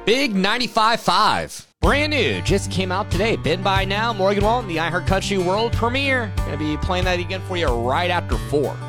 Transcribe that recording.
Big 95.5. Brand new, just came out today. Been by now, Morgan Wallen, the iHeart Country World premiere. Gonna be playing that again for you right after 4.